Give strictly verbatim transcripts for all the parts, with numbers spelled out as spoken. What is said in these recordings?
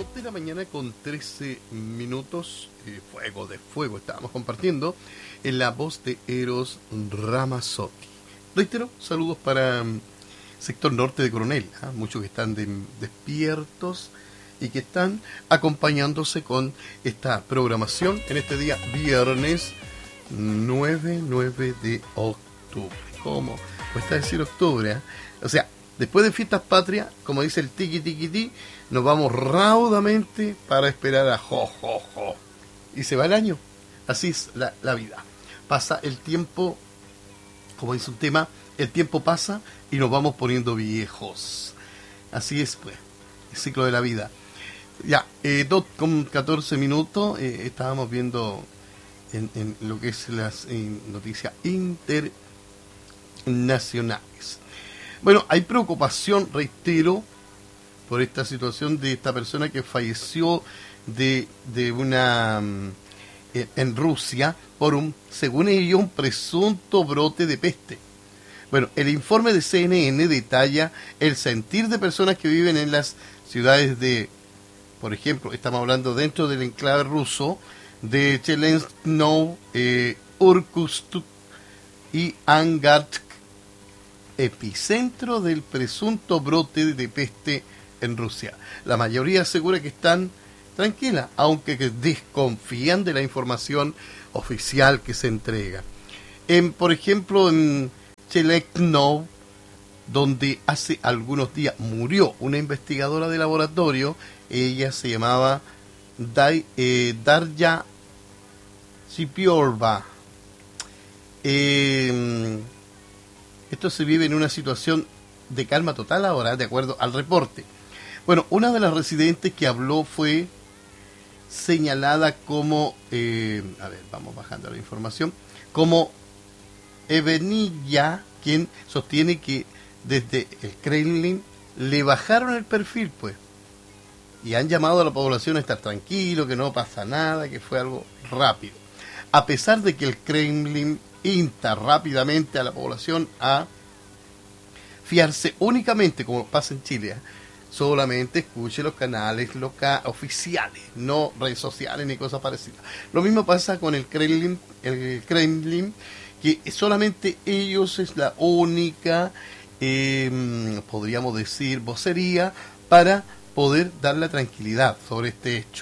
De la mañana con trece minutos, eh, fuego de fuego estábamos compartiendo en la voz de Eros Ramazzotti. Reitero, saludos para um, sector norte de Coronel, ¿eh? Muchos que están de, despiertos y que están acompañándose con esta programación en este día viernes nueve de octubre. ¿Cómo? Cuesta decir octubre, ¿eh? O sea, después de fiestas patrias, como dice el tiqui tiqui ti, nos vamos raudamente para esperar a jo, jo, jo. Y se va el año. Así es la, la vida. Pasa el tiempo, como dice un tema, el tiempo pasa y nos vamos poniendo viejos. Así es, pues, el ciclo de la vida. Ya, eh, dos con catorce minutos, eh, estábamos viendo en, en lo que es las eh, noticias internacionales. Bueno, hay preocupación, reitero, por esta situación de esta persona que falleció de, de una eh, en Rusia por un, según ellos, un presunto brote de peste. Bueno, el informe de C N N detalla el sentir de personas que viven en las ciudades de, por ejemplo, estamos hablando dentro del enclave ruso de Chelenskno, eh, Irkutsk y Angarsk, epicentro del presunto brote de peste en Rusia. La mayoría asegura que están tranquilas, aunque que desconfían de la información oficial que se entrega. En, por ejemplo, en Chelenskno, donde hace algunos días murió una investigadora de laboratorio, ella se llamaba Dai, eh, Darya Sipiorva. Eh, esto se vive en una situación de calma total ahora, de acuerdo al reporte. Bueno, una de las residentes que habló fue señalada como, eh, a ver, vamos bajando la información, como Evenilla, quien sostiene que desde el Kremlin le bajaron el perfil, pues, y han llamado a la población a estar tranquilo, que no pasa nada, que fue algo rápido. A pesar de que el Kremlin insta rápidamente a la población a fiarse únicamente, como pasa en Chile, ¿eh? Solamente escuche los canales loca- oficiales, no redes sociales ni cosas parecidas. Lo mismo pasa con el Kremlin, el Kremlin, que solamente ellos es la única, eh, podríamos decir, vocería para poder dar la tranquilidad sobre este hecho.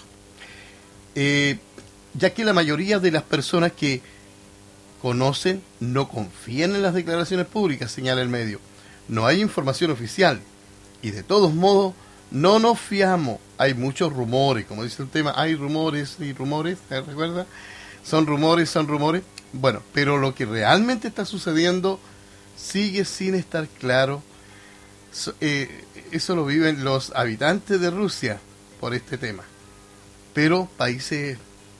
Eh, ya que la mayoría de las personas que conocen no confían en las declaraciones públicas, señala el medio. No hay información oficial. Y de todos modos, no nos fiamos. Hay muchos rumores, como dice el tema, hay rumores y rumores, ¿te recuerdas? Son rumores, son rumores. Bueno, pero lo que realmente está sucediendo sigue sin estar claro. So, eh, eso lo viven los habitantes de Rusia por este tema. Pero países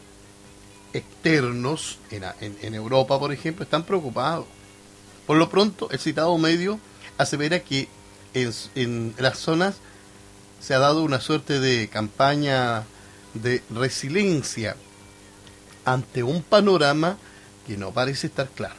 externos, en, en, en Europa, por ejemplo, están preocupados. Por lo pronto, el citado medio asevera que En, en las zonas se ha dado una suerte de campaña de resiliencia ante un panorama que no parece estar claro.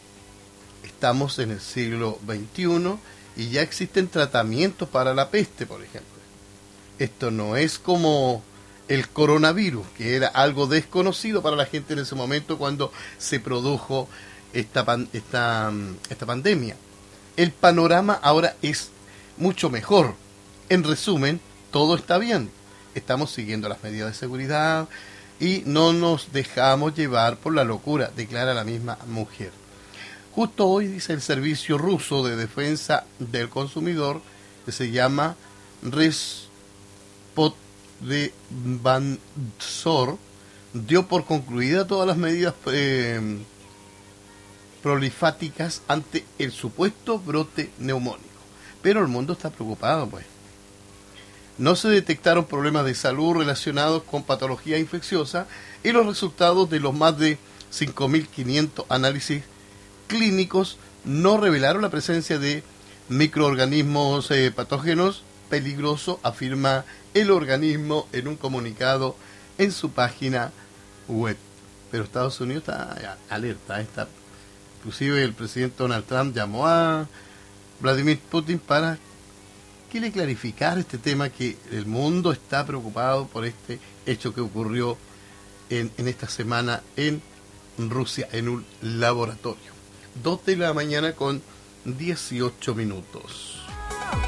Estamos en el siglo veintiuno y ya existen tratamientos para la peste, por ejemplo. Esto no es como el coronavirus, que era algo desconocido para la gente en ese momento cuando se produjo esta, pan, esta, esta pandemia. El panorama ahora es mucho mejor. En resumen, todo está bien. Estamos siguiendo las medidas de seguridad y no nos dejamos llevar por la locura, declara la misma mujer. Justo hoy, dice el Servicio Ruso de Defensa del Consumidor, que se llama Respotdebanzor, dio por concluida todas las medidas eh, prolifáticas ante el supuesto brote neumónico. Pero el mundo está preocupado, pues. No se detectaron problemas de salud relacionados con patología infecciosa y los resultados de los más de cinco mil quinientos análisis clínicos no revelaron la presencia de microorganismos eh, patógenos peligrosos, afirma el organismo en un comunicado en su página web. Pero Estados Unidos está alerta, está. Inclusive el presidente Donald Trump llamó a Vladimir Putin para quiere clarificar este tema, que el mundo está preocupado por este hecho que ocurrió en, en esta semana en Rusia, en un laboratorio. Dos de la mañana con dieciocho minutos.